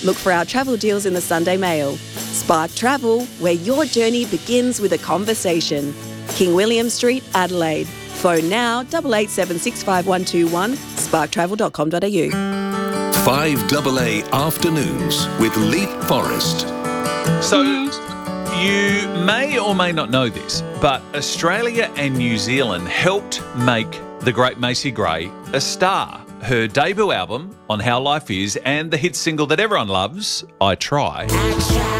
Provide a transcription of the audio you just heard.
Look for our travel deals in the Sunday Mail. Spark Travel, where your journey begins with a conversation. King William Street, Adelaide. Phone now 88765121, sparktravel.com.au. 5AA Afternoons with Leap Forest. So, you may or may not know this, but Australia and New Zealand helped make the great Macy Gray a star. Her debut album, On How Life Is, and the hit single that everyone loves, I Try.